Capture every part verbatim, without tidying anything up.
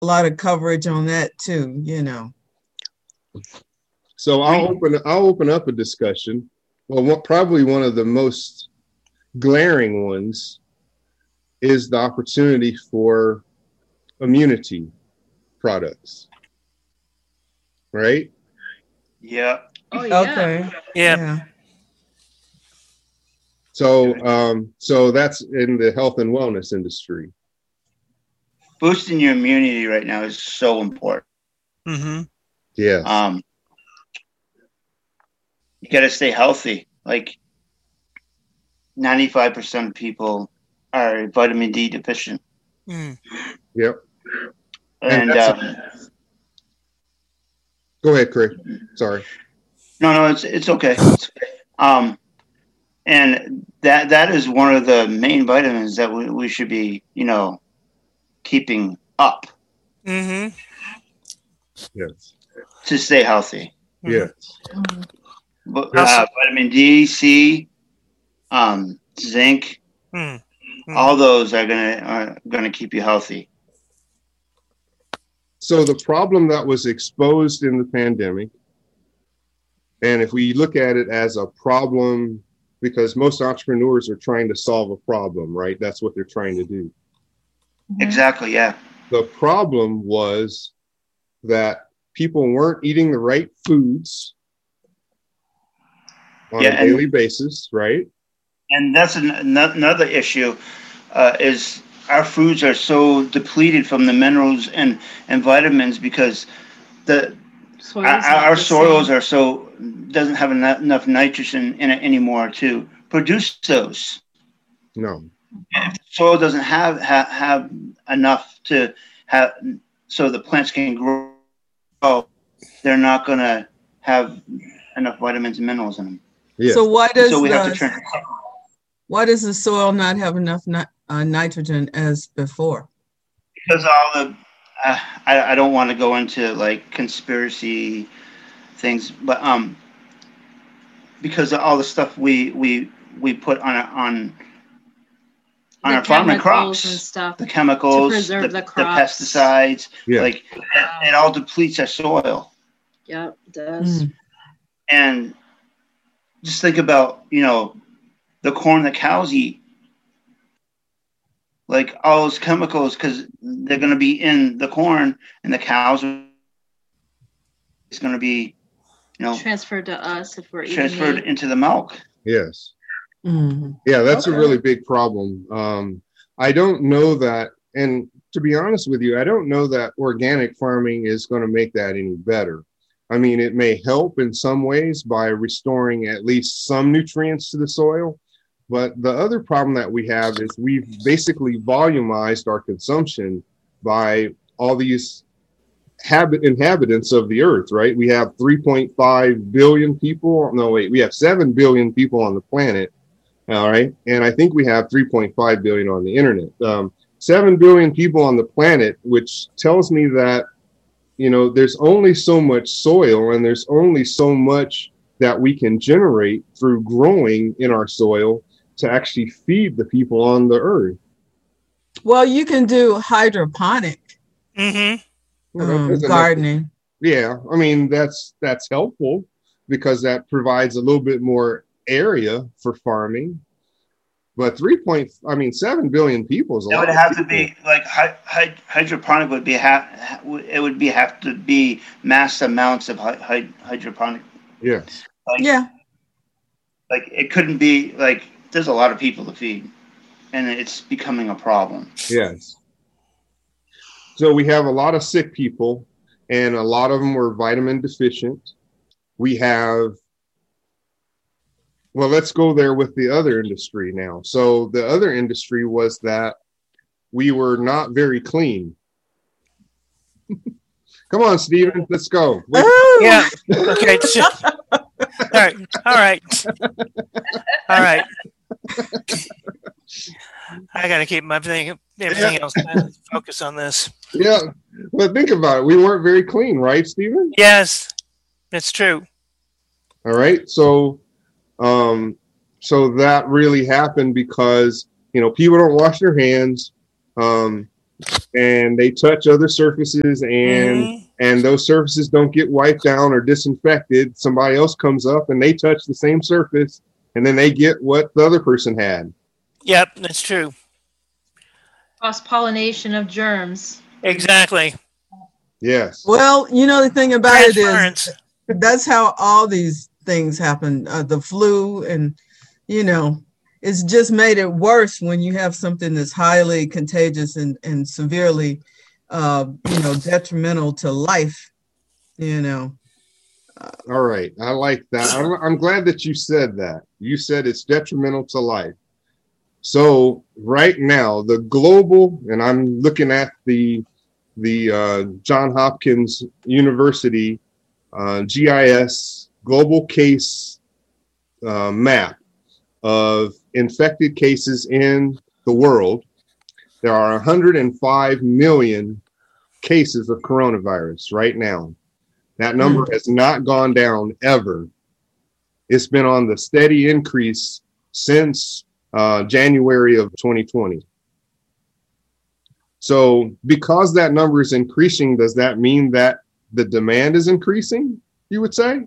a lot of coverage on that too, you know. So I'll open I'll open up a discussion. Well, what, probably one of the most glaring ones is the opportunity for immunity products, right? Yeah. Oh yeah. Okay. Yeah. Yeah. So, um, so that's in the health and wellness industry. Boosting your immunity right now is so important. Mm-hmm. Yes. Um, you got to stay healthy. Like ninety-five percent of people are vitamin D deficient. Mm. Yep. And, And that's um, go ahead, Craig. Sorry. no, no, it's it's okay. It's okay. Um, and that that is one of the main vitamins that we, we should be, you know, keeping up Mm-hmm. Yes. to stay healthy. Yes. But, uh, vitamin D, C, um, zinc, Mm. Mm. all those are gonna are gonna keep you healthy. So the problem that was exposed in the pandemic, and if we look at it as a problem, because most entrepreneurs are trying to solve a problem, right? That's what they're trying to do. Exactly. Yeah. The problem was that people weren't eating the right foods on Yeah, a and- daily basis, right? And that's an, another issue. Uh, is our foods are so depleted from the minerals and, and vitamins because the Soil's our, not our the soils same. are so doesn't have enough, enough nitrogen in it anymore to produce those. No. If the soil doesn't have have, have enough to have so the plants can grow, they're not going to have enough vitamins and minerals in them. Yes. So why does So we have to the turn. why does the soil not have enough ni- uh, nitrogen as before? Because all the uh, I, I don't want to go into like conspiracy things, but um because of all the stuff we we we put on a, on on The our farming chemicals and crops, stuff the chemicals, to preserve the, the the crops. pesticides, Yeah. like it, it all depletes our soil. Yep, it does. Mm. And just think about, you know, the corn that cows eat. Like all those chemicals, because they're going to be in the corn, and the cows are it's going to be, you know, Transferred to us if we're eating transferred meat. into the milk. Yes. Mhm. Yeah, that's Okay. a really big problem. Um, I don't know that, and to be honest with you, I don't know that organic farming is going to make that any better. I mean, it may help in some ways by restoring at least some nutrients to the soil. But the other problem that we have is we've basically volumized our consumption by all these habit inhabitants of the earth, right? We have three point five billion people. No, wait, we have seven billion people on the planet. All right. And I think we have three point five billion on the internet. Um, seven billion people on the planet, which tells me that, you know, there's only so much soil and there's only so much that we can generate through growing in our soil to actually feed the people on the earth. Well, you can do hydroponic Mm-hmm. Well, that um, doesn't gardening. Yeah, I mean, that's that's helpful because that provides a little bit more area for farming. But three point, I mean, seven billion people is a It lot. would of have to people. be like hy- hy- hydroponic would be ha- it would be have to be mass amounts of hy- hy- hydroponic. Yes. Like, Yeah. like it couldn't be like there's a lot of people to feed, and it's becoming a problem. Yes. So we have a lot of sick people, and a lot of them were vitamin deficient. We have, well, let's go there with the other industry now. So the other industry was that we were not very clean. Come on, Stephen, let's go. We- Ooh. Yeah. Okay. so- all right. All right. All right. I got to keep my thing, everything else uh, focus on this. yeah, but think about it. We weren't very clean, right, Stephen? Yes, it's true. All right. So, um, so that really happened because, you know, people don't wash their hands. Um, and they touch other surfaces, and Mhm. and those surfaces don't get wiped down or disinfected. Somebody else comes up and they touch the same surface, and then they get what the other person had. Yep, that's true. Cross pollination of germs. Exactly. Yes. Well, you know, the thing about it Transference. is that's how all these things happen. Uh, the flu, and, you know, it's just made it worse when you have something that's highly contagious and, and severely, uh, you know, detrimental to life, you know. All right. I like that. I'm, I'm glad that you said that. You said it's detrimental to life. So right now, the global, and I'm looking at the the uh, Johns Hopkins University uh, G I S global case uh, map of infected cases in the world. There are one hundred five million cases of coronavirus right now. That number has not gone down ever. It's been on the steady increase since uh, January of twenty twenty. So because that number is increasing, does that mean that the demand is increasing, you would say?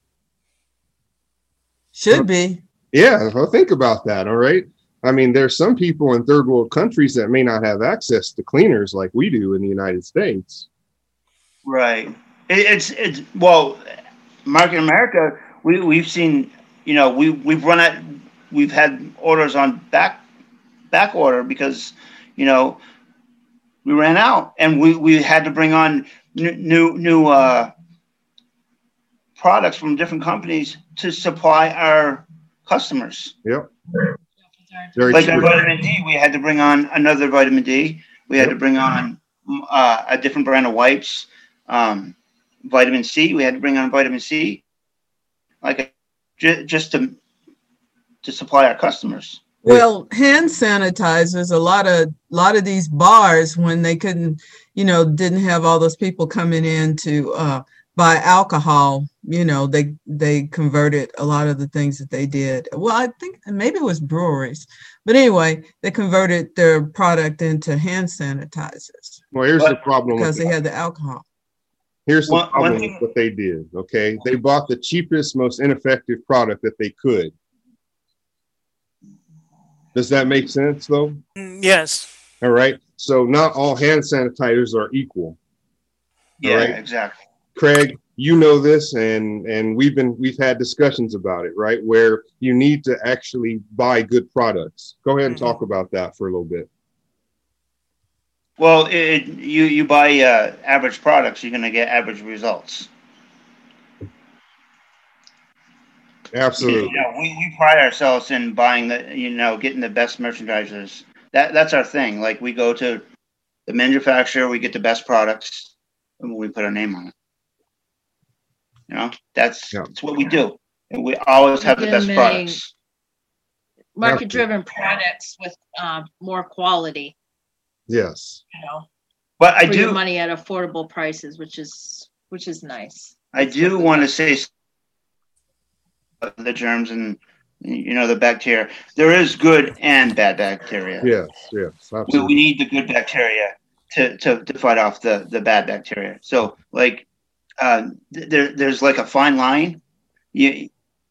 Should be. Yeah, well, think about that, all right? I mean, there's some people in third world countries that may not have access to cleaners like we do in the United States. Right. It, it's it's well, Mark, in America, we we've seen, you know, we we've run at we've had orders on back back order because, you know, we ran out, and we, we had to bring on new new, new uh, products from different companies to supply our customers. Yep. Very like true. our vitamin D, we had to bring on another vitamin D. We had Yep. to bring on uh, a different brand of wipes. Um, vitamin C, we had to bring on vitamin C, like j- just to to supply our customers. Well, hand sanitizers, a lot of lot of these bars, when they couldn't, you know, didn't have all those people coming in to uh, buy alcohol, you know, they they converted a lot of the things that they did. Well, I think maybe it was breweries, but anyway, they converted their product into hand sanitizers Well, here's But- the problem. because with they that. had the alcohol. Here's the One- one problem thing- with what they did, okay? They bought the cheapest, most ineffective product that they could. Does that make sense, though? Mm, Yes. All right. So not all hand sanitizers are equal. Yeah, Right. exactly. Craig, you know this, and and we've been we've had discussions about it, right? Where you need to actually buy good products. Go ahead and Mhm. talk about that for a little bit. Well, it, you you buy uh, average products, you're going to get average results. Absolutely. You know, we, we pride ourselves in buying the, you know, getting the best merchandisers. That that's our thing. Like we go to the manufacturer, we get the best products, and we put our name on it. You know, that's Yeah. that's what we do. And we always have the Get best them products. Market-driven products with um, more quality, Yes. you know, But I for your do money at affordable prices, which is which is nice. I That's do what we want to like. say s- the germs and, you know, the bacteria. There is good and bad bacteria. Yes. Yes. we, Absolutely. we need the good bacteria to, to, to fight off the, the bad bacteria. So like uh, th- there there's like a fine line. You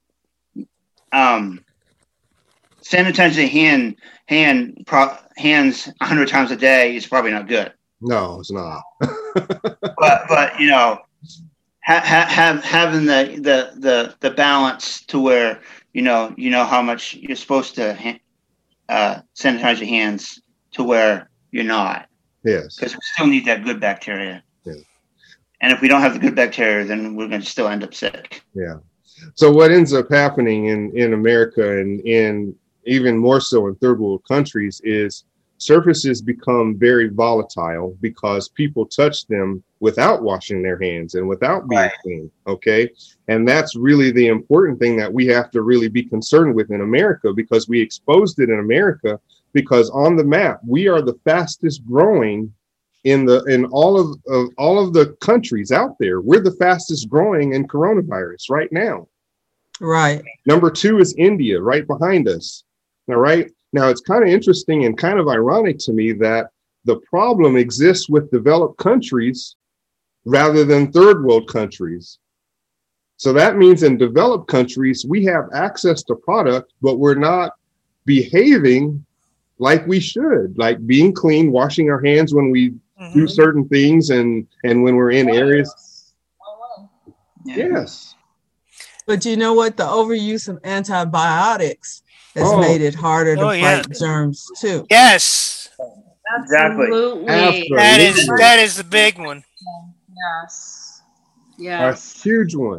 um sanitizing hand hand pro, hands a hundred times a day is probably not good. No, it's not. But but you know ha, ha, have having the, the the the balance to where you know you know how much you're supposed to ha- uh, sanitize your hands to where you're not. Yes. Because we still need that good bacteria. Yeah. And if we don't have the good bacteria, then we're going to still end up sick. Yeah. So what ends up happening in, in America and in even more so in third world countries is surfaces become very volatile because people touch them without washing their hands and without being Right. clean. Okay. And that's really the important thing that we have to really be concerned with in America, because we exposed it in America, because on the map, we are the fastest growing in the in all of, of all of the countries out there. We're the fastest growing in coronavirus right now. Right. Number two is India, right behind us. All right. Now, it's kind of interesting and kind of ironic to me that The problem exists with developed countries rather than third world countries. So that means in developed countries, we have access to product, but we're not behaving like we should, like being clean, washing our hands when we mm-hmm. do certain things and, and when we're in areas. Yes. But you know what? The overuse of antibiotics has oh. made it harder to oh, fight yeah. germs too. Yes. Absolutely. Absolutely. That is that is the big one. Yes. Yes. A huge one.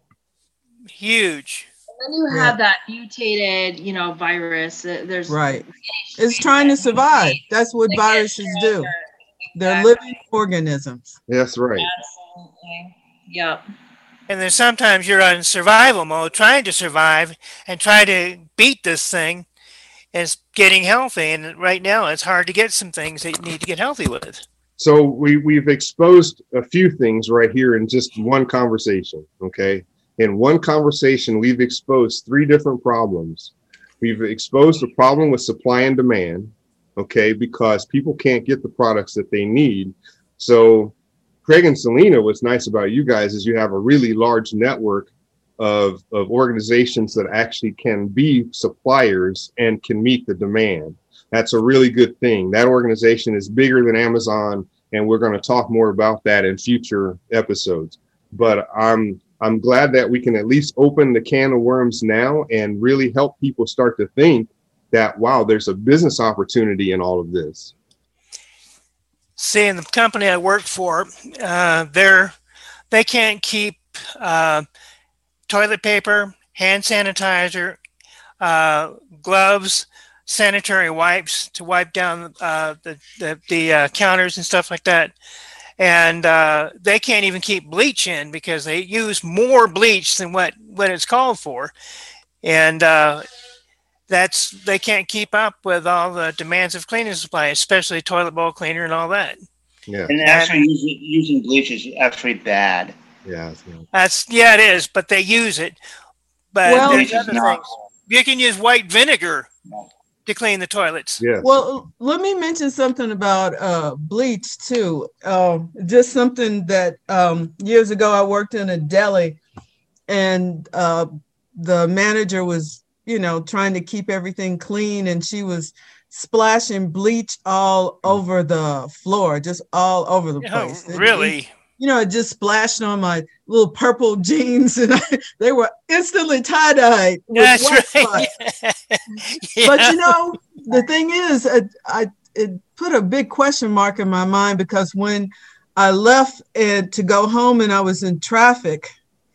Huge. And then you yeah. have that mutated, you know, virus. There's right. It's trying to survive. That's what viruses do. They're living organisms. That's right. Absolutely. Yep. And then sometimes you're on survival mode, trying to survive and try to beat this thing. Is getting healthy, and right now it's hard to get some things that you need to get healthy with. So we we've exposed a few things right here in just one conversation. Okay, in one conversation we've exposed three different problems. We've exposed the problem with supply and demand. Okay, because people can't get the products that they need. So Craig and Selena, what's nice about you guys is you have a really large network of of organizations that actually can be suppliers and can meet the demand. That's a really good thing. That organization is bigger than Amazon, and we're going to talk more about that in future episodes. But I'm I'm glad that we can at least open the can of worms now and really help people start to think that, wow, there's a business opportunity in all of this. See, in the company I work for, uh, they're they can't keep uh, toilet paper, hand sanitizer, uh, gloves, sanitary wipes to wipe down uh, the the, the uh, counters and stuff like that. And uh, they can't even keep bleach in because they use more bleach than what, what it's called for. And uh, that's they can't keep up with all the demands of cleaning supply, especially toilet bowl cleaner and all that. Yeah. And actually using, using bleach is actually bad. Yeah, that's yeah, it is. But they use it. But well, there's other things. You can use white vinegar to clean the toilets. Yeah. Well, let me mention something about uh, bleach too. Uh, just something that um, years ago I worked in a deli, and uh, the manager was, you know, trying to keep everything clean, and she was splashing bleach all over the floor, just all over the place. Oh, really? It, you know, it just splashed on my little purple jeans, and I, they were instantly tie-dyed with That's white right. spots. Yeah. But, you know, the thing is, I, I it put a big question mark in my mind, because when I left and to go home and I was in traffic,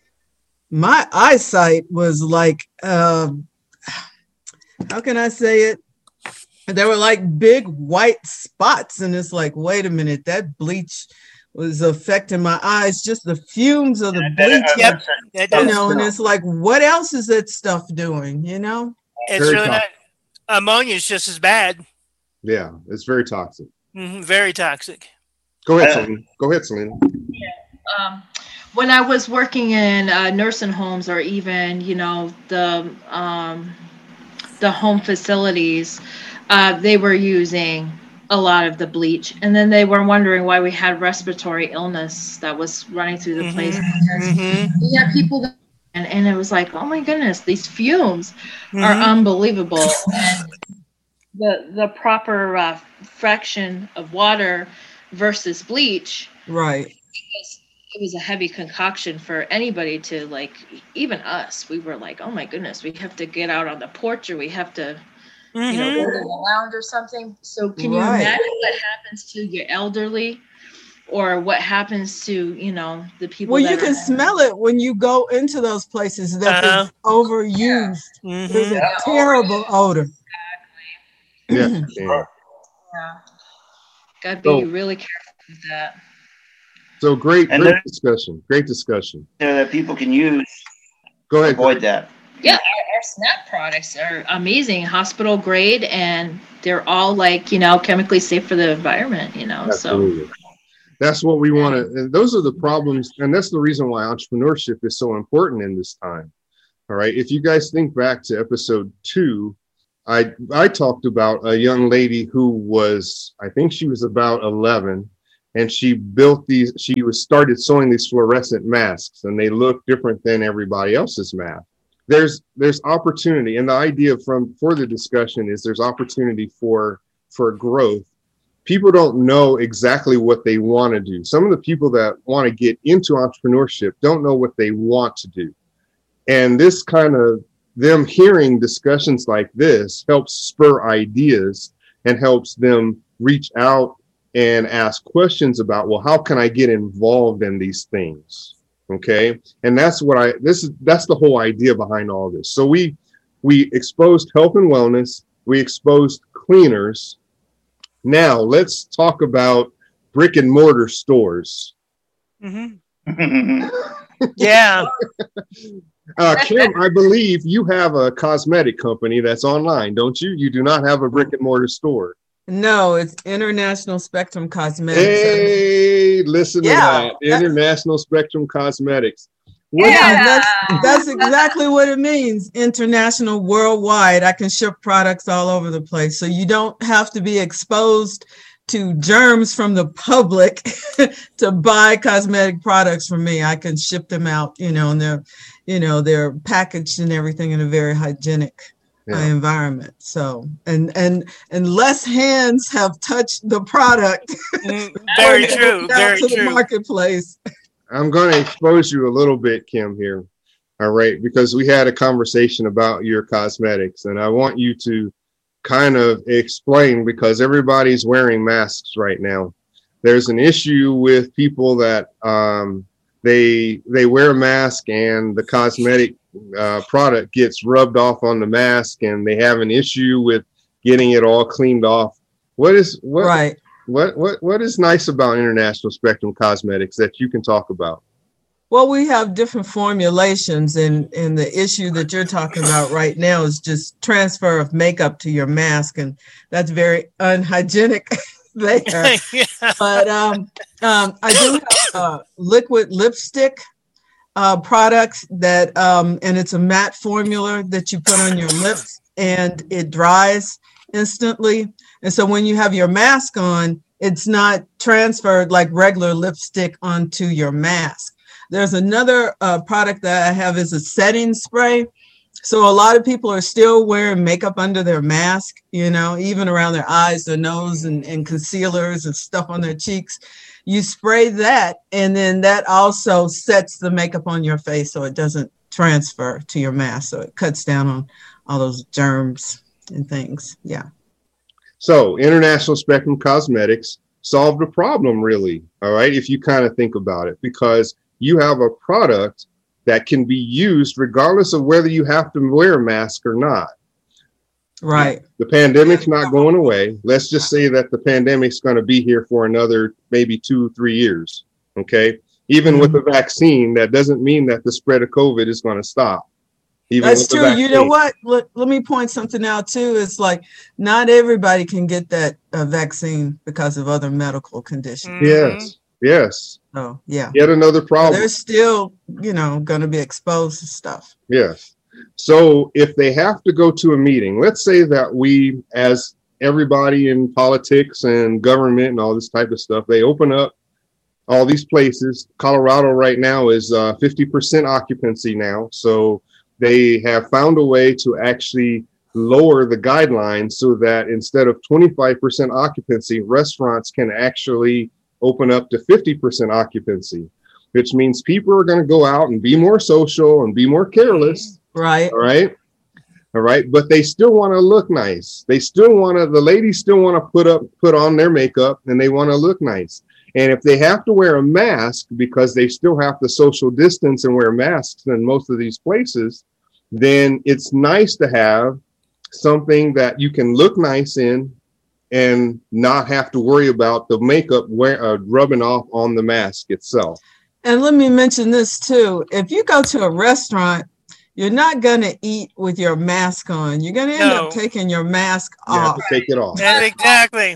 my eyesight was like, um, how can I say it? There were like big white spots, and it's like, wait a minute, that bleach was affecting my eyes, just the fumes of the bleach. Yep. You know, and it's like, what else is that stuff doing, you know? It's very really toxic. Not, ammonia is just as bad. Yeah, it's very toxic. Mm-hmm, very toxic. Go ahead, Selena. Go ahead, Selena. Yeah. Um, when I was working in uh, nursing homes, or even, you know, the um, the home facilities, uh, they were using a lot of the bleach, and then they were wondering why we had respiratory illness that was running through the mm-hmm. place. Mm-hmm. We had people that, and, and it was like, oh my goodness, these fumes mm-hmm. are unbelievable. And the the proper uh, fraction of water versus bleach, right? Because it was a heavy concoction for anybody to, like, even us. We were like, oh my goodness, we have to get out on the porch, or we have to, mm-hmm. you know, go to the lounge or something. So can you right. imagine what happens to your elderly, or what happens to, you know, the people? Well, that you can smell it when you go into those places that uh-huh. it's overused. Yeah. Mm-hmm. There's a yeah. terrible odor. Exactly. Yeah. yeah. yeah. Got to be so, really careful with that. So great, and great discussion. Great discussion. There that people can use. Go ahead. Avoid that. Yeah, our, our SNAP products are amazing, hospital grade, and they're all, like, you know, chemically safe for the environment, you know. Absolutely. So that's what we want to, and those are the problems, and that's the reason why entrepreneurship is so important in this time. All right. If you guys think back to episode two, I I talked about a young lady who was, I think she was about eleven, and she built these, she was started sewing these fluorescent masks, and they look different than everybody else's mask. There's there's opportunity, and the idea from for the discussion is there's opportunity for for growth. People don't know exactly what they want to do. Some of the people that want to get into entrepreneurship don't know what they want to do. And this kind of them hearing discussions like this helps spur ideas and helps them reach out and ask questions about, well, how can I get involved in these things? Okay. And that's what I, this is, that's the whole idea behind all this. So we, we exposed health and wellness. We exposed cleaners. Now let's talk about brick and mortar stores. Mm-hmm. Yeah. Uh, Kim, I believe you have a cosmetic company that's online, don't you? You do not have a brick and mortar store. No, it's International Spectrum Cosmetics. Hey, listen Yeah, to that. that's- International Spectrum Cosmetics. What Yeah, Yeah. that's that's exactly what it means. International, worldwide. I can ship products all over the place. So you don't have to be exposed to germs from the public to buy cosmetic products from me. I can ship them out, you know, and they're, you know, they're packaged and everything in a very hygienic uh, Yeah. environment. So, and and and less hands have touched the product. Mm, very true. out Very to the true. marketplace. I'm going to expose you a little bit, Kim, here. All right. Because we had a conversation about your cosmetics, and I want you to kind of explain, because everybody's wearing masks right now. There's an issue with people that um, they they wear a mask and the cosmetic uh, product gets rubbed off on the mask, and they have an issue with getting it all cleaned off. What is what? Right. What what what is nice about International Spectrum Cosmetics that you can talk about? Well, we have different formulations, and, and the issue that you're talking about right now is just transfer of makeup to your mask, and that's very unhygienic there. Yeah. But um, um, I do have uh, liquid lipstick uh, products that, um, and it's a matte formula that you put on your lips, and it dries instantly. And so when you have your mask on, it's not transferred like regular lipstick onto your mask. There's another uh, product that I have is a setting spray. So a lot of people are still wearing makeup under their mask, you know, even around their eyes, their nose, and, and concealers and stuff on their cheeks. You spray that, and then that also sets the makeup on your face so it doesn't transfer to your mask. So it cuts down on all those germs and things. Yeah. So International Spectrum Cosmetics solved a problem, really. All right. If you kind of think about it, because you have a product that can be used regardless of whether you have to wear a mask or not. Right. The pandemic's not going away. Let's just say that the pandemic's going to be here for another maybe two, three years. Okay. Even with the vaccine, that doesn't mean that the spread of COVID is going to stop. Even That's with the true. You know vaccine. what? Let, let me point something out too. It's like not everybody can get that uh, vaccine because of other medical conditions. Mhm. Yes. Yes. So yeah, Yet another problem. they're still, you know, going to be exposed to stuff. Yes. So if they have to go to a meeting, let's say that we, as everybody in politics and government and all this type of stuff, they open up all these places. Colorado right now is uh, fifty percent occupancy now. So they have found a way to actually lower the guidelines so that instead of twenty-five percent occupancy, restaurants can actually open up to fifty percent occupancy, which means people are going to go out and be more social and be more careless. Right. All right. All right. But they still want to look nice. They still want to, the ladies still want to put up, put on their makeup, and they want to look nice. And if they have to wear a mask because they still have to social distance and wear masks in most of these places, then it's nice to have something that you can look nice in and not have to worry about the makeup wear, uh, rubbing off on the mask itself. And let me mention this too. If you go to a restaurant, you're not going to eat with your mask on. You're going to end No. up taking your mask You have off. to take it off. And exactly.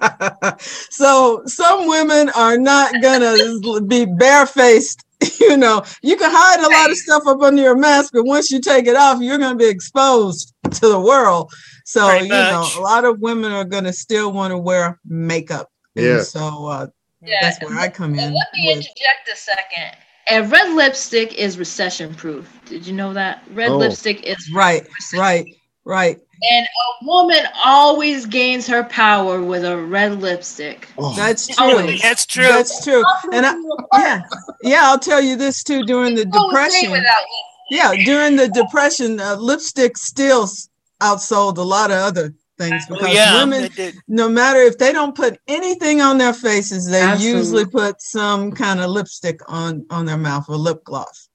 So some women are not going to be barefaced. You know, you can hide a lot of stuff up under your mask, but once you take it off, you're going to be exposed to the world. So, Pretty you know, much. a lot of women are going to still want to wear makeup. And Yeah. so uh, Yeah. that's where I come in. Let me with. interject a second. And red lipstick is recession proof. Did you know that? Red Oh. lipstick is Right, right, right. And a woman always gains her power with a red lipstick. Oh. That's true. Always. That's true. That's true. And I, yeah, yeah, I'll tell you this too. During the Go away Depression, without lipstick. yeah, during the Depression, uh, lipstick still s- outsold a lot of other things Oh, because yeah, women, it did. no matter if they don't put anything on their faces, they Absolutely. usually put some kind of lipstick on on their mouth or lip gloss.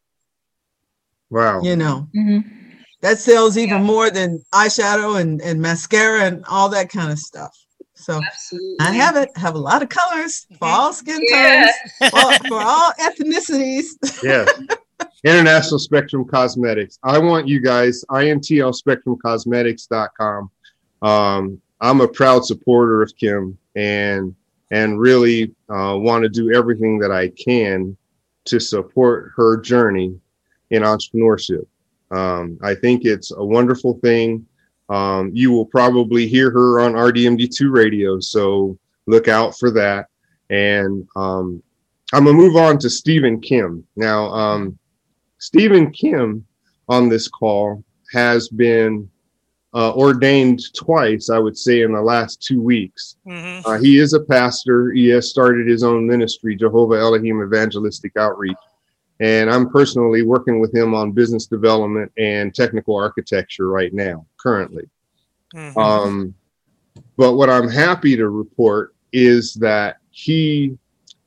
Wow. You know, Mhm. that sells even more than eyeshadow and, and mascara and all that kind of stuff. So Absolutely. I have it. Have a lot of colors for all skin Yeah. tones, for, for all ethnicities. Yeah. International Spectrum Cosmetics. I want you guys, I N T L spectrum cosmetics dot com. Um, I'm a proud supporter of Kim and and really uh, want to do everything that I can to support her journey in entrepreneurship. Um, I think it's a wonderful thing. Um, you will probably hear her on R D M D two radio, so look out for that. And um, I'm gonna move on to Stephen Kim. Now, um, Stephen Kim on this call has been uh, ordained twice, I would say, in the last two weeks. Mhm. Uh, he is a pastor. He has started his own ministry, Jehovah Elohim Evangelistic Outreach. And I'm personally working with him on business development and technical architecture right now, currently. Mhm. Um, but what I'm happy to report is that he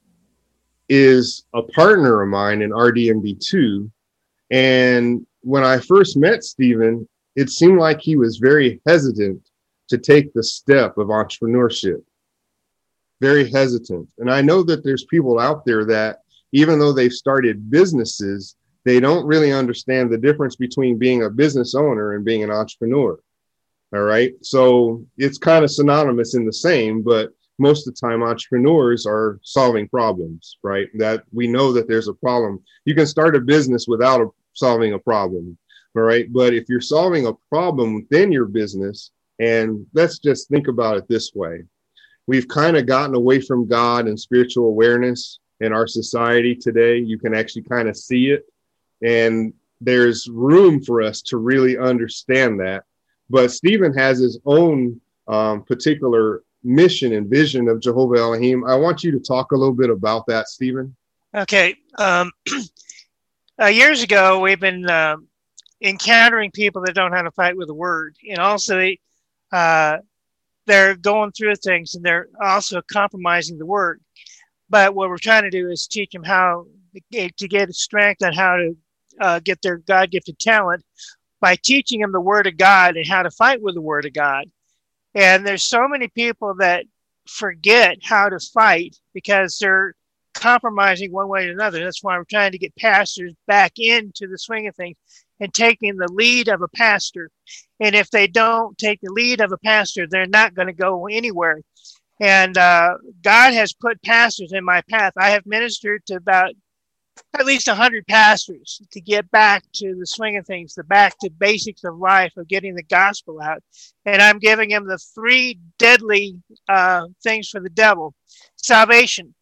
is a partner of mine in R D M D two. And when I first met Stephen, it seemed like he was very hesitant to take the step of entrepreneurship. Very hesitant. And I know that there's people out there that, even though they've started businesses, they don't really understand the difference between being a business owner and being an entrepreneur. All right. So it's kind of synonymous in the same, but most of the time entrepreneurs are solving problems, right? That we know that there's a problem. You can start a business without a, solving a problem. All right. But if you're solving a problem within your business, and let's just think about it this way. We've kind of gotten away from God and spiritual awareness in our society today. You can actually kind of see it. And there's room for us to really understand that. But Stephen has his own um, particular mission and vision of Jehovah Elohim. I want you to talk a little bit about that, Stephen. Okay. Um, uh, years ago, we've been um, encountering people that don't know how to fight with the word. And also, uh, they're going through things and they're also compromising the word. But what we're trying to do is teach them how to get strength and how to uh, get their God-gifted talent by teaching them the word of God and how to fight with the word of God. And there's so many people that forget how to fight because they're compromising one way or another. That's why we're trying to get pastors back into the swing of things and taking the lead of a pastor. And if they don't take the lead of a pastor, they're not going to go anywhere. And uh, God has put pastors in my path. I have ministered to about at least one hundred pastors to get back to the swing of things, the back to basics of life, of getting the gospel out. And I'm giving them the three deadly uh, things for the devil: salvation,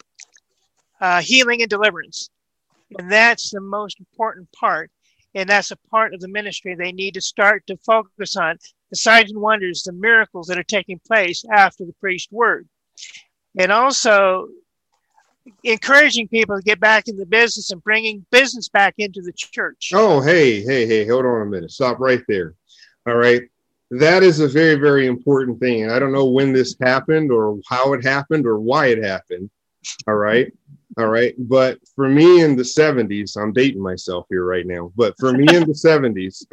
uh, healing, and deliverance. And that's the most important part. And that's a part of the ministry they need to start to focus on. The signs and wonders, the miracles that are taking place after the preached word. And also encouraging people to get back in the business and bringing business back into the church. Oh, hey, hey, hey, hold on a minute. Stop right there. All right. That is a very, very important thing. And I don't know when this happened or how it happened or why it happened. All right. All right. But for me in the seventies, I'm dating myself here right now, but for me in the seventies,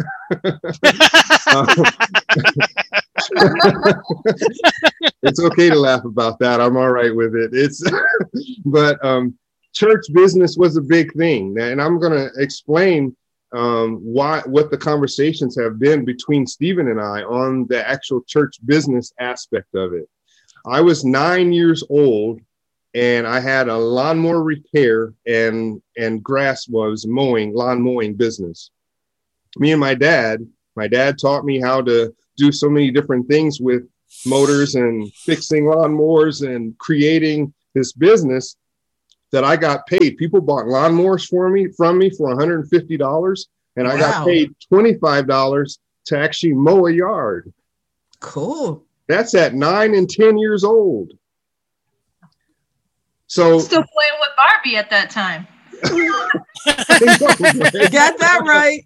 it's okay to laugh about that. I'm all right with it. It's, but um, church business was a big thing. And I'm going to explain um, why, what the conversations have been between Stephen and I on the actual church business aspect of it. I was nine years old and I had a lawnmower repair and, and grass was mowing, lawn mowing business. Me and my dad, My dad taught me how to do so many different things with motors and fixing lawnmowers and creating this business that I got paid. People bought lawnmowers for me from me for one hundred fifty dollars, and I got Wow. paid twenty-five dollars to actually mow a yard. Cool. That's at nine and ten years old. So Still playing with Barbie at that time. Got that right.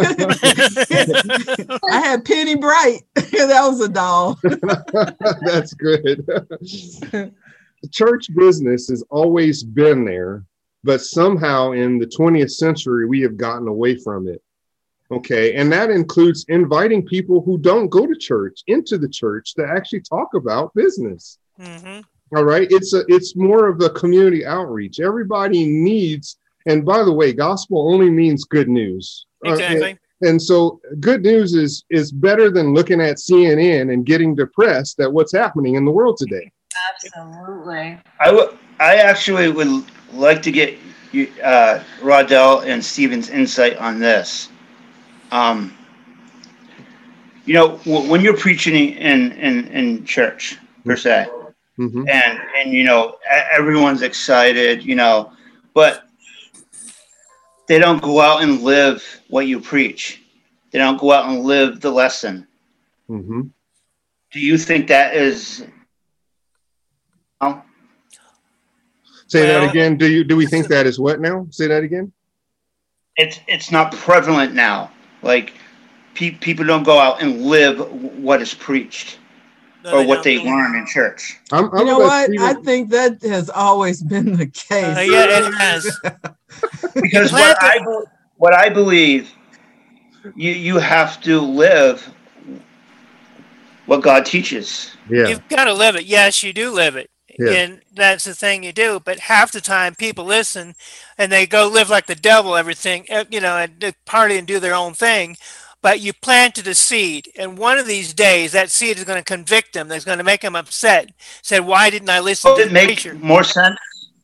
I had Penny Bright. That was a doll. That's good. The church business has always been there, but somehow in the twentieth century, we have gotten away from it. Okay. And that includes inviting people who don't go to church into the church to actually talk about business. Mm-hmm. All right. It's a, it's more of a community outreach. Everybody needs, and by the way, gospel only means good news. Exactly. Uh, and, and so good news is, is better than looking at C N N and getting depressed at what's happening in the world today. Absolutely. I would. I actually would like to get you, uh, Rodell and Stephen's insight on this. Um, you know, w- when you're preaching in in, in church per se, Mm-hmm. and and you know e- everyone's excited, you know, but they don't go out and live what you preach. They don't go out and live the lesson. Mm-hmm. Do you think that is? Oh, Say Well- that again. Do you do we think that is what now? Say that again. it's it's not prevalent now. Like pe- people don't go out and live w- what is preached No, or they what don't. they learn in church. I'm, I'm You know gonna what? see I think that has always been the case. Uh, yeah, it has. Because what I be- what I believe, you you have to live what God teaches. yeah. You've got to live it. Yes, you do live it. Yeah. And that's the thing you do. But half the time people listen and they go live like the devil, everything, uh, you know, and party and do their own thing. But you planted a seed. And one of these days, that seed is going to convict them. That's going to make them upset. Said, why didn't I listen Would to it the make preacher? more sense?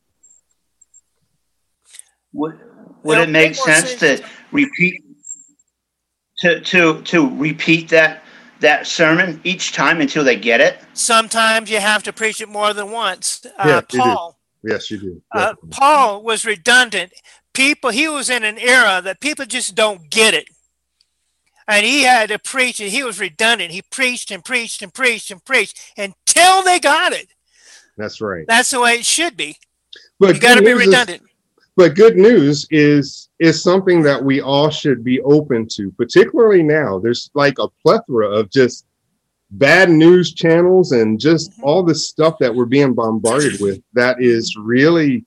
Would would It'll it make make more sense sense. to repeat to to to repeat that that sermon each time until they get it? Sometimes you have to preach it more than once. Uh, Yeah, you do. Paul, Yes, you do. uh, Definitely. Paul was redundant. People, he was in an era that people just don't get it. And he had to preach it. He was redundant. He preached and preached and preached and preached until they got it. That's right. That's the way it should be. But You got to good be news is- redundant. But good news is is something that we all should be open to, particularly now. There's like a plethora of just bad news channels and just all this stuff that we're being bombarded with that is really,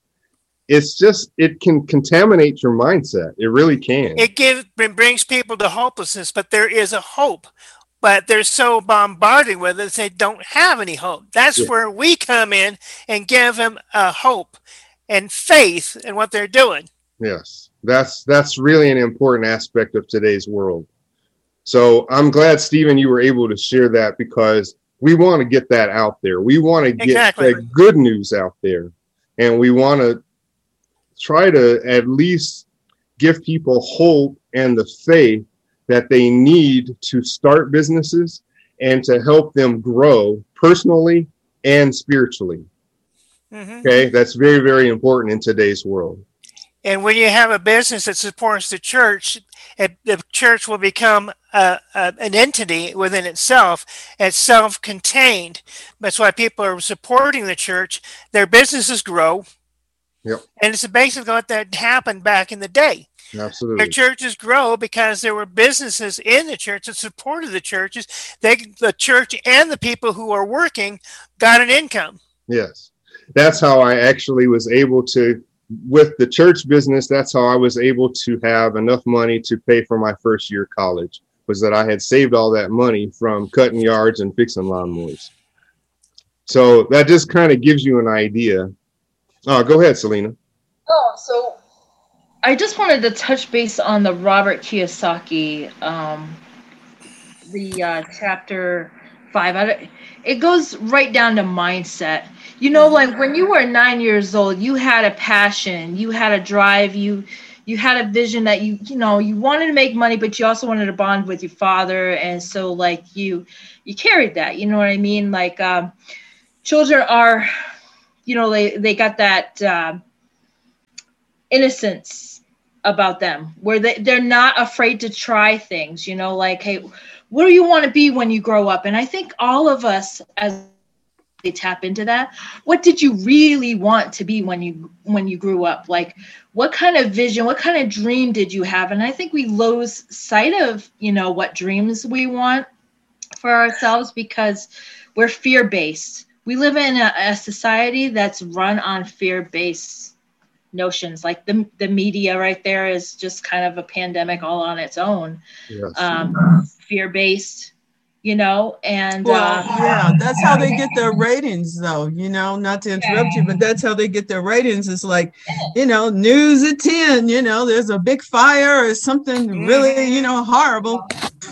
it's just, it can contaminate your mindset. It really can. It gives it brings people to hopelessness, but there is a hope. But they're so bombarded with it, they don't have any hope. That's Yeah. where we come in and give them a hope and faith in what they're doing. Yes, that's that's really an important aspect of today's world. So I'm glad, Stephen, you were able to share that because we want to get that out there. We want to get Exactly. the good news out there, and we want to try to at least give people hope and the faith that they need to start businesses and to help them grow personally and spiritually. Mhm. Okay, that's very, very important in today's world. And when you have a business that supports the church, it, the church will become a, a, an entity within itself. It's self-contained. That's why people are supporting the church. Their businesses grow. Yep. And it's basically what that happened back in the day. Their Absolutely. churches grow because there were businesses in the church that supported the churches. They, the church and the people who are working got an income. Yes. That's how I actually was able to, with the church business, that's how I was able to have enough money to pay for my first year of college, was that I had saved all that money from cutting yards and fixing lawnmowers. So that just kind of gives you an idea. Oh, go ahead, Selena. Oh, so I just wanted to touch base on the Robert Kiyosaki, um, the uh, chapter five. I, it goes right down to mindset. You know, like when you were nine years old, you had a passion, you had a drive, you you had a vision that you, you know, you wanted to make money, but you also wanted to bond with your father. And so like you, you carried that, you know what I mean? Like, um, children are, you know, they, they got that, uh, innocence about them where they, they're not afraid to try things, you know, like, hey, what do you want to be when you grow up? And I think all of us, as they tap into that, what did you really want to be when you when you grew up? Like, what kind of vision, what kind of dream did you have? And I think we lose sight of, you know, what dreams we want for ourselves because we're fear-based. We live in a, a society that's run on fear-based notions. Like the the media right there is just kind of a pandemic all on its own. Yes. Um, fear-based, you know, and well, uh, yeah, that's how they get their ratings, though. You know, not to interrupt you, but that's how they get their ratings. It's like, you know, news at ten. You know, there's a big fire or something really, you know, horrible.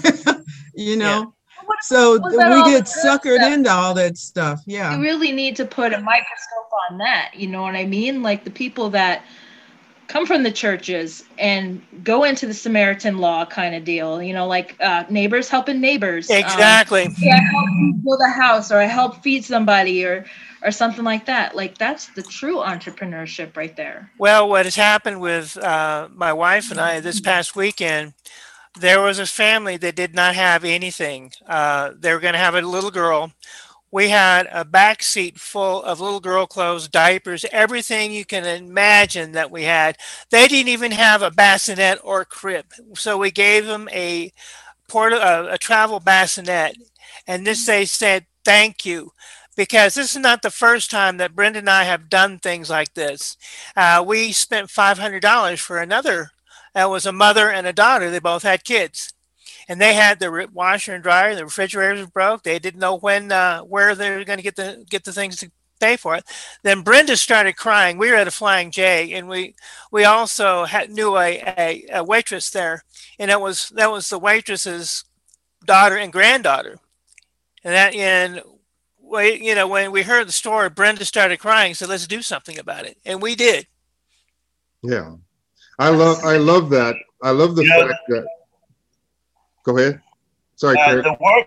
you know. Yeah. So we get suckered stuff? into all that stuff. Yeah. You really need to put a microscope on that. You know what I mean? Like the people that come from the churches and go into the Samaritan law kind of deal, you know, like uh, neighbors helping neighbors. Exactly. Um, yeah, I help build a house, or I help feed somebody, or or something like that. Like that's the true entrepreneurship right there. Well, what has happened with uh, my wife and I this past weekend, there was a family that did not have anything. Uh, they were going to have a little girl. We had a back seat full of little girl clothes, diapers, everything you can imagine that we had. They didn't even have a bassinet or crib. So we gave them a, port- a, a travel bassinet. And this, they said, thank you. Because this is not the first time that Brenda and I have done things like this. Uh, we spent five hundred dollars for another. That was a mother and a daughter. They both had kids, and they had the washer and dryer. The refrigerator was broke. They didn't know when, uh, where they were going to get the get the things to pay for it. Then Brenda started crying. We were at a Flying J, and we we also had, knew a, a, a waitress there, and it was that was the waitress's daughter and granddaughter. And that and we, you know, when we heard the story, Brenda started crying. So let's do something about it, and we did. Yeah. I love I love that. I love the you fact know, that. Go ahead. Sorry, uh, the work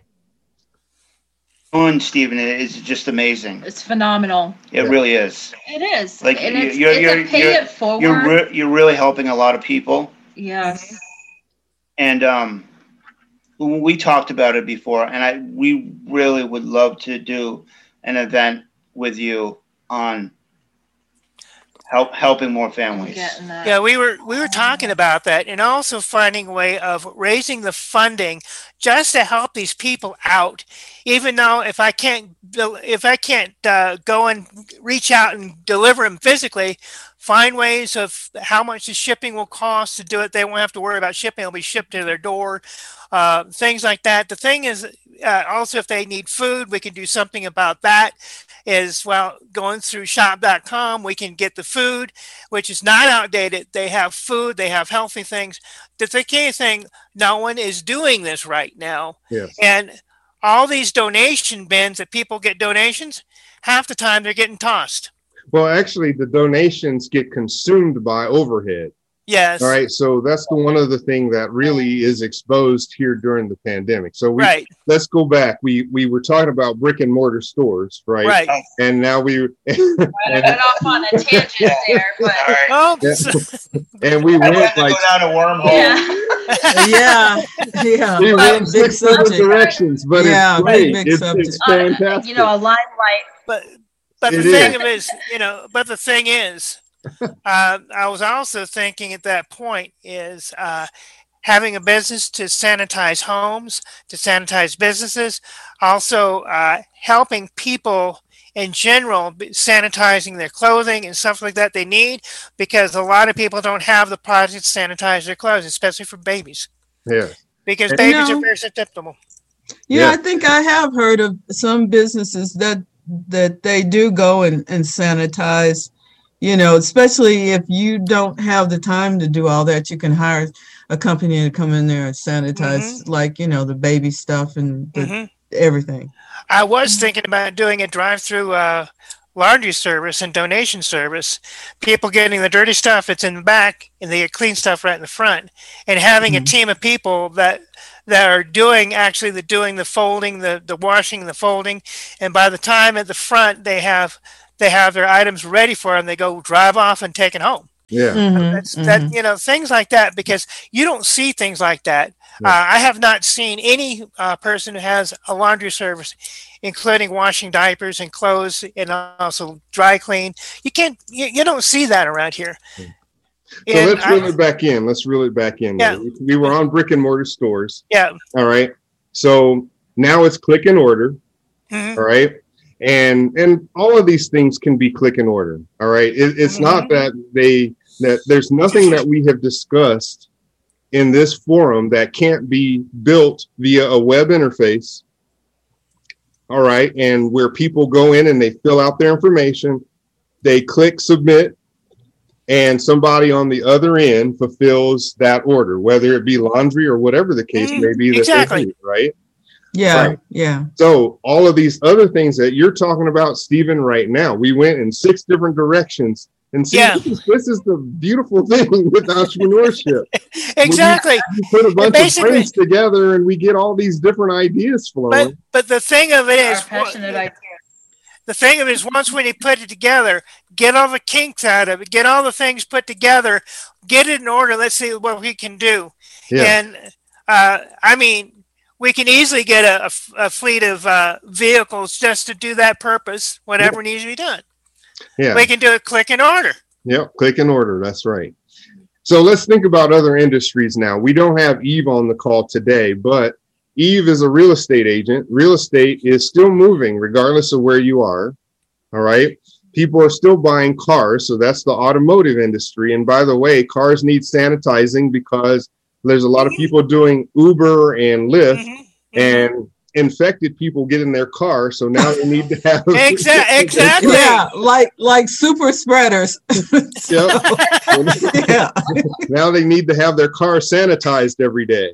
doing, Stephen, is just amazing. It's phenomenal. It yeah. really is. It is. Like and you're, it's, you're, it's you're, a pay you're, it forward. You're re- you're really helping a lot of people. Yes. And um, we talked about it before, and I we really would love to do an event with you on. Help helping more families. Yeah, we were we were talking about that, and also finding a way of raising the funding just to help these people out. Even though if I can't if I can't uh, go and reach out and deliver them physically, find ways of how much the shipping will cost to do it. They won't have to worry about shipping; it'll be shipped to their door. Uh, things like that. The thing is, uh, also if they need food, we can do something about that. Is well, going through shop dot com, we can get the food, which is not outdated. They have food, they have healthy things. The key thing, no one is doing this right now. Yes. And all these donation bins that people get donations, half the time they're getting tossed. Well, actually, the donations get consumed by overhead. Yes. All right. So that's the one of the thing that really is exposed here during the pandemic. So we, right. let's go back. We we were talking about brick and mortar stores, right? Right. And now we and, got off on a tangent there, but right. oh, and we went like go down a wormhole. Yeah. yeah. Yeah. We went six different directions, but yeah, it's great. It's, it's fantastic. Uh, you know, a limelight. But but the it thing is. is, you know, but the thing is. uh, I was also thinking at that point is uh, having a business to sanitize homes, to sanitize businesses, also uh, helping people in general sanitizing their clothing and stuff like that they need, because a lot of people don't have the products to sanitize their clothes, especially for babies. Yeah. Because And babies no. are very susceptible. Yeah, Yeah. I think I have heard of some businesses that that they do go and, and sanitize. You know, especially if you don't have the time to do all that, you can hire a company to come in there and sanitize, Mm-hmm. like, you know, the baby stuff and the, Mm-hmm. everything. I was thinking about doing a drive-through uh, laundry service and donation service, people getting the dirty stuff that's in the back and they get clean stuff right in the front, and having mm-hmm. a team of people that that are doing actually the doing the folding, the the washing, the folding, and by the time at the front they have they have their items ready for them, they go drive off and take it home. Yeah, mm-hmm. that's Mm-hmm. that you know things like that, because you don't see things like that. Yeah. Uh, I have not seen any uh, person who has a laundry service, including washing diapers and clothes and also dry clean. You can't, you, you don't see that around here. So and let's reel I, it back in. Let's reel it back in. Yeah. We were on brick and mortar stores. Yeah. All right. So now it's click and order. Mm-hmm. All right. And and all of these things can be click and order. All right. It, it's mm-hmm. not that they that there's nothing that we have discussed in this forum that can't be built via a web interface. All right. And where people go in and they fill out their information, they click submit, and somebody on the other end fulfills that order, whether it be laundry or whatever the case mm, may be. That exactly. they do, right? Yeah. Right. Yeah. So all of these other things that you're talking about, Stephen, right now, we went in six different directions. And see, yeah. this, is, this is the beautiful thing with entrepreneurship. Exactly. We, we put a bunch of brains together and we get all these different ideas flowing. But, but the thing of it is, passionate ideas. The thing of it is, once when you put it together, get all the kinks out of it, get all the things put together, get it in order. Let's see what we can do. Yeah. And uh, I mean, we can easily get a, a, a fleet of uh, vehicles just to do that purpose, whatever yeah. needs to be done. Yeah, we can do it click and order. Yep, click and order. That's right. So let's think about other industries now. We don't have Eve on the call today, but Eve is a real estate agent. Real estate is still moving regardless of where you are. All right. People are still buying cars. So that's the automotive industry. And by the way, cars need sanitizing because there's a lot of people doing Uber and Lyft, mm-hmm. and infected people get in their car, so now they need to have exactly, exactly. Yeah, like like super spreaders. so, yeah. Now they need to have their car sanitized every day.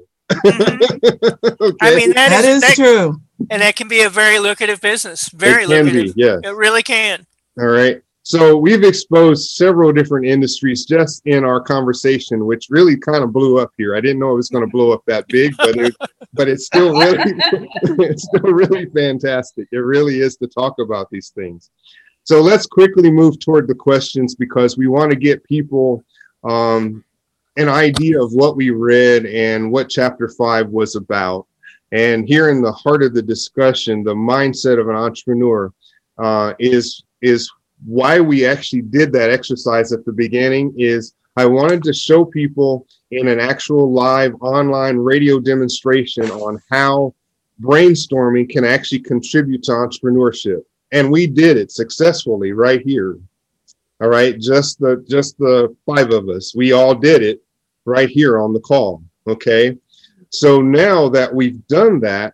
Mm-hmm. Okay. I mean, that, that is, is that, true, and that can be a very lucrative business. Very it can lucrative. Be, yeah, it really can. All right. So we've exposed several different industries just in our conversation, which really kind of blew up here. I didn't know it was going to blow up that big, but it, but it's still really, it's still really fantastic. It really is to talk about these things. So let's quickly move toward the questions because we want to get people um, an idea of what we read and what chapter five was about. And here in the heart of the discussion, the mindset of an entrepreneur uh, is is. Why we actually did that exercise at the beginning is I wanted to show people in an actual live online radio demonstration on how brainstorming can actually contribute to entrepreneurship. And we did it successfully right here. All right. Just the, just the five of us, we all did it right here on the call. Okay. So now that we've done that,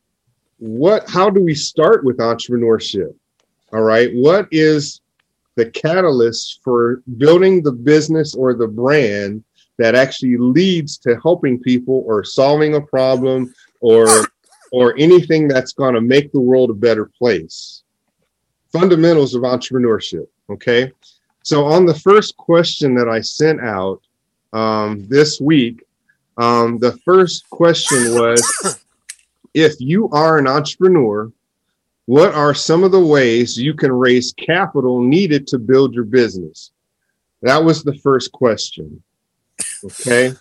what, how do we start with entrepreneurship? All right. What is the catalyst for building the business or the brand that actually leads to helping people or solving a problem or or anything that's going to make the world a better place? Fundamentals of entrepreneurship. Okay. So on the first question that I sent out um, this week, um, the first question was, if you are an entrepreneur, what are some of the ways you can raise capital needed to build your business? That was the first question. Okay.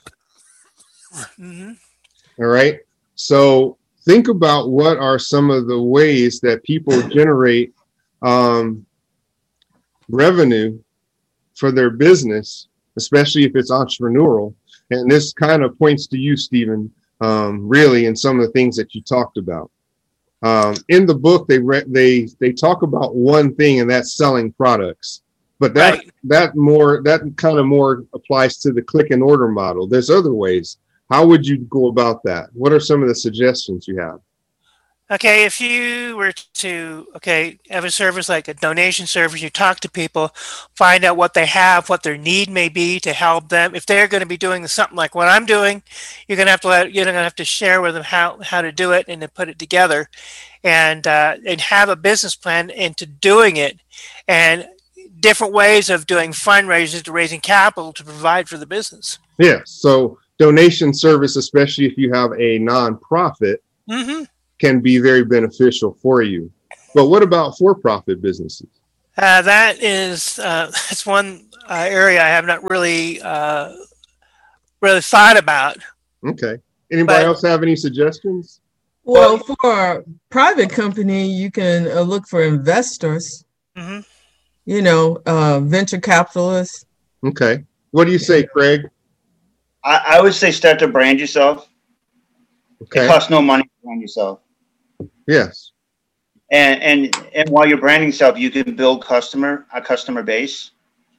Mm-hmm. All right. So think about what are some of the ways that people generate um, revenue for their business, especially if it's entrepreneurial. And this kind of points to you, Stephen, um, really, in some of the things that you talked about. Um, in the book, they re- they they talk about one thing, and that's selling products. But that right. that more that kind of more applies to the click and order model. There's other ways. How would you go about that? What are some of the suggestions you have? Okay, if you were to, okay, have a service like a donation service, you talk to people, find out what they have, what their need may be to help them. If they're going to be doing something like what I'm doing, you're going to have to let, you're going to have to share with them how, how to do it and to put it together, and uh, and have a business plan into doing it, and different ways of doing fundraisers to raising capital to provide for the business. Yeah. So donation service, especially if you have a nonprofit. Mm-hmm. Can be very beneficial for you. But what about for-profit businesses? Uh, that is uh, that's one uh, area I have not really uh, really thought about. Okay. Anybody but, else have any suggestions? Well, for a private company, you can uh, look for investors. Mm-hmm. You know, uh, venture capitalists. Okay. What do you say, Craig? I, I would say start to brand yourself. Okay. It costs no money to brand yourself. Yes. And and and while you're branding yourself, you can build customer a customer base.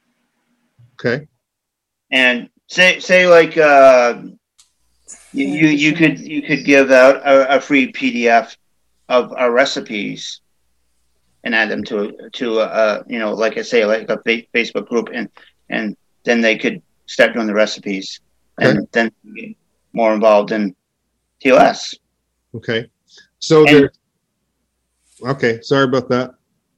Okay. And say say like uh, you, you you could you could give out a, a free P D F of our recipes and add them to to uh you know like I say like a Facebook group, and and then they could start doing the recipes, and okay. then get more involved in T L S. Okay. So and, there. Okay, sorry about that.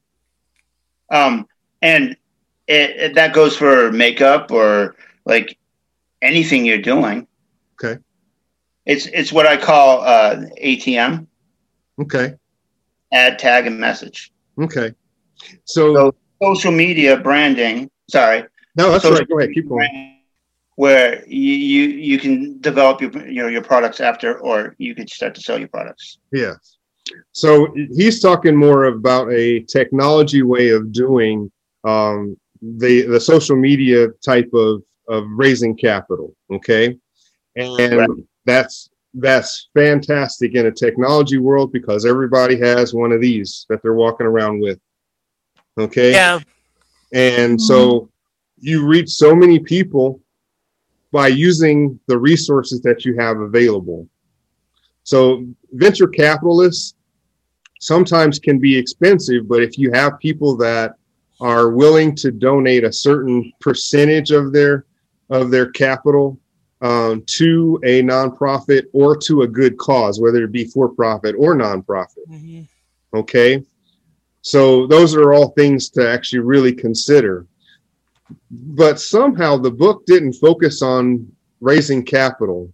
Um, and it, it, that goes for makeup or like anything you're doing. Okay. It's it's what I call uh, A T M. Okay. Add, tag, and message. Okay. So, so social media branding. Sorry. No, that's right. Go ahead. Keep going. Where you, you you can develop your you know your products after, or you could start to sell your products. Yes. So he's talking more about a technology way of doing um, the the social media type of of raising capital. Okay, and right. that's that's fantastic in a technology world because everybody has one of these that they're walking around with. Okay. Yeah. And mm-hmm. so you reach so many people by using the resources that you have available. So venture capitalists sometimes can be expensive, but if you have people that are willing to donate a certain percentage of their of their capital um, to a nonprofit or to a good cause, whether it be for profit or nonprofit. Mm-hmm. Okay. So those are all things to actually really consider. But somehow the book didn't focus on raising capital.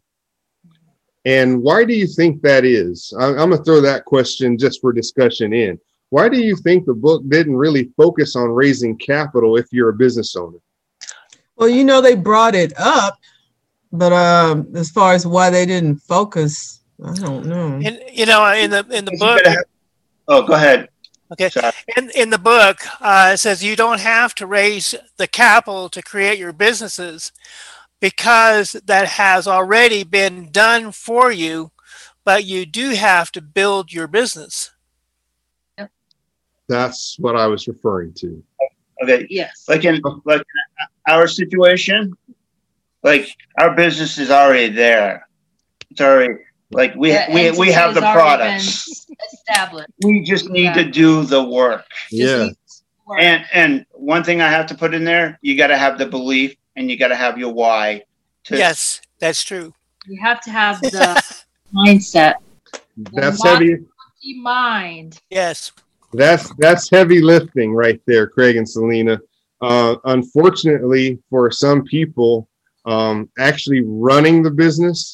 And why do you think that is? I'm going to throw that question just for discussion in. Why do you think the book didn't really focus on raising capital if you're a business owner? Well, you know, they brought it up, but um, as far as why they didn't focus, I don't know. And, you know, in the in the book. Have, oh, go ahead. Okay. Sorry. In in the book, uh, it says you don't have to raise the capital to create your businesses, because that has already been done for you, but you do have to build your business. Yep. That's what I was referring to. Okay. Yes. Like in like in our situation, like our business is already there. It's already like we the we we have the products established. We just need yeah. to do the work. Yeah. Work. And and one thing I have to put in there, you got to have the belief. And you got to have your why. To yes, that's true. You have to have the mindset. That's heavy. Mind. Yes. That's that's heavy lifting right there, Craig and Selena. Uh, unfortunately, for some people, um, actually running the business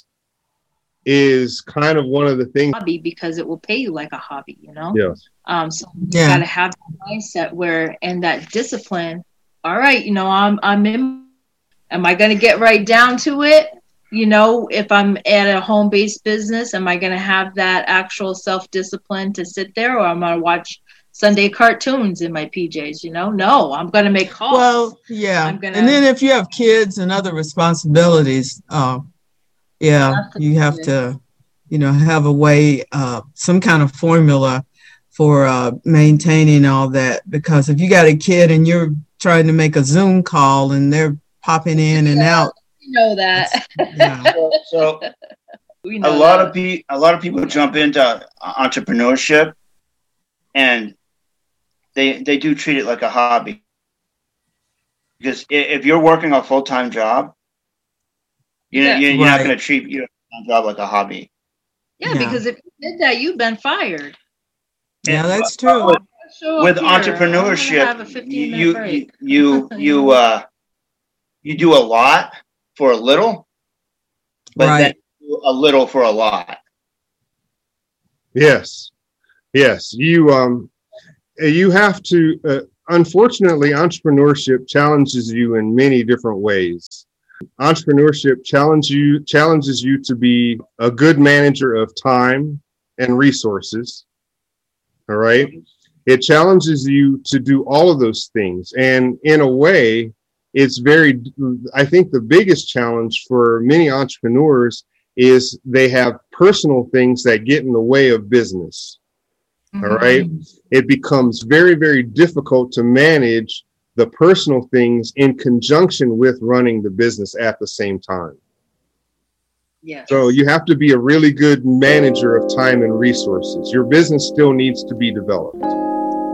is kind of one of the things. Hobby, because it will pay you like a hobby, you know. Yes. Um. So you yeah. got to have that mindset where, and that discipline. All right, you know, I'm I'm in. Am I going to get right down to it? You know, if I'm at a home-based business, am I going to have that actual self-discipline to sit there, or am I going to watch Sunday cartoons in my P Js? You know, no, I'm going to make calls. Well, yeah. I'm gonna, and then if you have kids and other responsibilities, uh, yeah, you have to, you know, have a way, uh, some kind of formula for uh, maintaining all that. Because if you got a kid and you're trying to make a Zoom call and they're popping in and yeah, out. You know that. Yeah. So, so We know a lot that. of pe- a lot of people jump into entrepreneurship, and they they do treat it like a hobby. Because if you're working a full time job, you know, Yeah. you're, you're not Right. going to treat your job like a hobby. Yeah, Yeah. because if you did that, you've been fired. Yeah, And that's true. With, Show up with here. I'm gonna have a entrepreneurship, fifteen minute you break. you you you uh you do a lot for a little, but Right. then you do a little for a lot. Yes, yes. You um, you have to. Uh, unfortunately, entrepreneurship challenges you in many different ways. Entrepreneurship challenge you challenges you to be a good manager of time and resources. All right. It challenges you to do all of those things. And in a way, it's very, I think the biggest challenge for many entrepreneurs is they have personal things that get in the way of business. Mm-hmm. All right. It becomes very, very difficult to manage the personal things in conjunction with running the business at the same time. Yes. So you have to be a really good manager of time and resources. Your business still needs to be developed.